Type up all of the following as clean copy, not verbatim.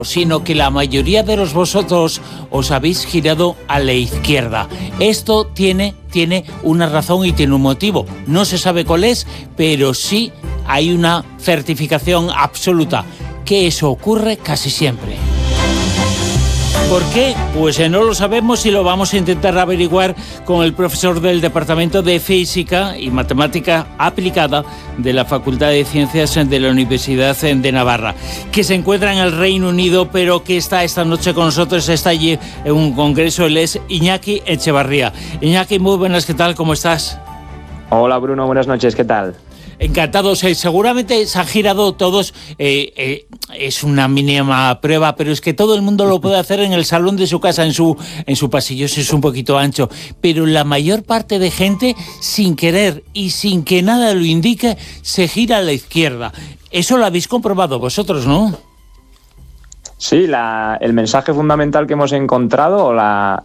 sino que la mayoría de vosotros os habéis girado a la izquierda. Esto tiene una razón y tiene un motivo. No se sabe cuál es, pero sí hay una certificación absoluta, que eso ocurre casi siempre. ¿Por qué? Pues no lo sabemos y lo vamos a intentar averiguar con el profesor del Departamento de Física y Matemática Aplicada de la Facultad de Ciencias de la Universidad de Navarra, que se encuentra en el Reino Unido, pero que está esta noche con nosotros, está allí en un congreso. Él es Iñaki Echevarría. Iñaki, muy buenas, ¿qué tal? ¿Cómo estás? Hola Bruno, buenas noches, ¿qué tal? Encantados, seguramente se han girado todos, es una mínima prueba, pero es que todo el mundo lo puede hacer en el salón de su casa, en su pasillo, si es un poquito ancho, pero la mayor parte de gente, sin querer y sin que nada lo indique, se gira a la izquierda. Eso lo habéis comprobado vosotros, ¿no? Sí, el mensaje fundamental que hemos encontrado, o la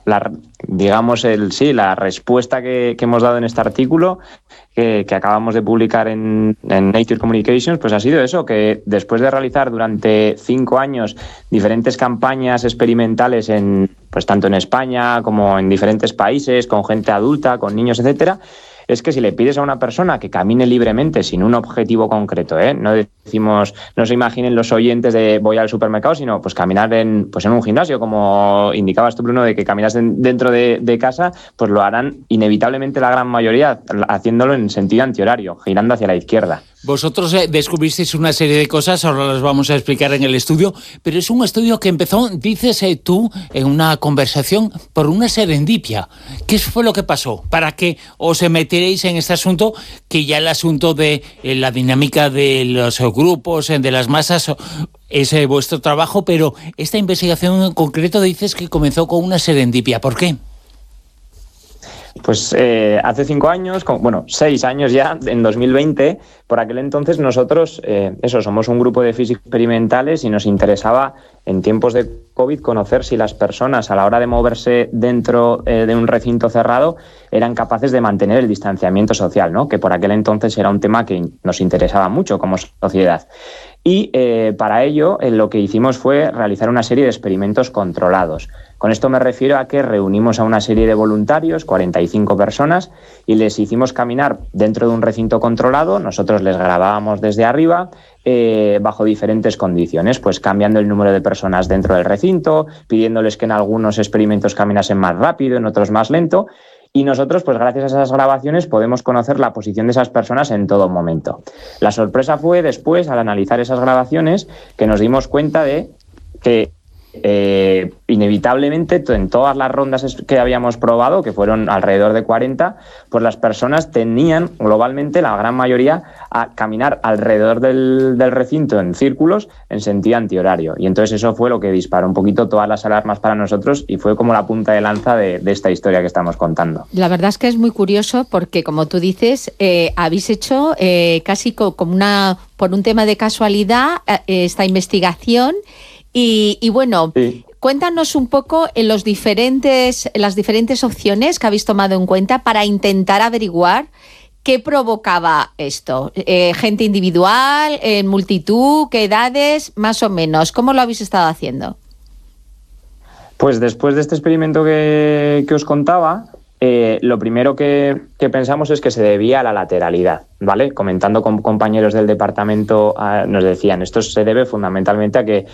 respuesta que hemos dado en este artículo que acabamos de publicar en Nature Communications, pues ha sido eso, que después de realizar durante 5 años diferentes campañas experimentales pues tanto en España como en diferentes países, con gente adulta, con niños, etcétera, es que si le pides a una persona que camine libremente sin un objetivo concreto, no decimos, no se imaginen los oyentes de voy al supermercado, sino pues caminar en un gimnasio, como indicabas tú, Bruno, de que caminas dentro de casa, pues lo harán inevitablemente la gran mayoría, haciéndolo en sentido antihorario, girando hacia la izquierda. Vosotros descubristeis una serie de cosas, ahora las vamos a explicar en el estudio, pero es un estudio que empezó, dices tú, en una conversación por una serendipia. ¿Qué fue lo que pasó? Para que os metierais en este asunto, que ya el asunto de la dinámica de los grupos, de las masas, es vuestro trabajo, pero esta investigación en concreto dices que comenzó con una serendipia. ¿Por qué? Pues hace 5 años, 6 años ya, en 2020, por aquel entonces nosotros, somos un grupo de físicos experimentales y nos interesaba, en tiempos de COVID, conocer si las personas a la hora de moverse dentro de un recinto cerrado eran capaces de mantener el distanciamiento social, ¿no? Que por aquel entonces era un tema que nos interesaba mucho como sociedad. Y para ello lo que hicimos fue realizar una serie de experimentos controlados. Con esto me refiero a que reunimos a una serie de voluntarios, 45 personas, y les hicimos caminar dentro de un recinto controlado. Nosotros les grabábamos desde arriba bajo diferentes condiciones, pues cambiando el número de personas dentro del recinto, pidiéndoles que en algunos experimentos caminasen más rápido, en otros más lento. Y nosotros, pues gracias a esas grabaciones, podemos conocer la posición de esas personas en todo momento. La sorpresa fue después, al analizar esas grabaciones, que nos dimos cuenta de que inevitablemente en todas las rondas que habíamos probado, que fueron alrededor de 40, pues las personas tenían globalmente, la gran mayoría, a caminar alrededor del recinto en círculos en sentido antihorario. Y entonces eso fue lo que disparó un poquito todas las alarmas para nosotros y fue como la punta de lanza de esta historia que estamos contando. La verdad es que es muy curioso porque, como tú dices, habéis hecho casi como por un tema de casualidad esta investigación. Y bueno, sí. Cuéntanos un poco en las diferentes opciones que habéis tomado en cuenta para intentar averiguar qué provocaba esto. ¿Gente individual, en multitud, qué edades, más o menos? ¿Cómo lo habéis estado haciendo? Pues después de este experimento que os contaba, lo primero que pensamos es que se debía a la lateralidad, ¿vale? Comentando con compañeros del departamento, nos decían, esto se debe fundamentalmente a que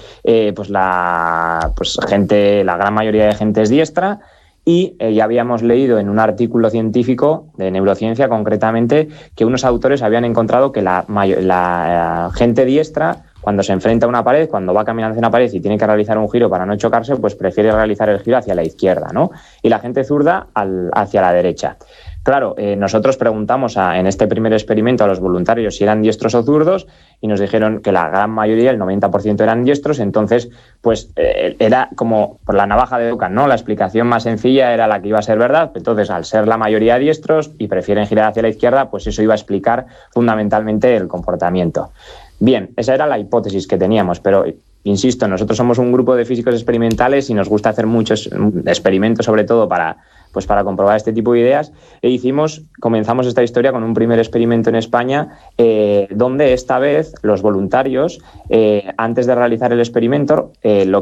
la gran mayoría de gente es diestra y ya habíamos leído en un artículo científico de neurociencia concretamente que unos autores habían encontrado que la gente diestra, cuando se enfrenta a una pared, cuando va caminando hacia una pared y tiene que realizar un giro para no chocarse, pues prefiere realizar el giro hacia la izquierda, ¿no? Y la gente zurda hacia la derecha. Claro, nosotros preguntamos en este primer experimento a los voluntarios si eran diestros o zurdos y nos dijeron que la gran mayoría, el 90%, eran diestros. Entonces, pues era como por la navaja de Ockham, ¿no? La explicación más sencilla era la que iba a ser verdad. Entonces, al ser la mayoría diestros y prefieren girar hacia la izquierda, pues eso iba a explicar fundamentalmente el comportamiento. Bien, esa era la hipótesis que teníamos, pero insisto, nosotros somos un grupo de físicos experimentales y nos gusta hacer muchos experimentos, sobre todo para comprobar este tipo de ideas. Comenzamos esta historia con un primer experimento en España, donde esta vez los voluntarios, antes de realizar el experimento, lo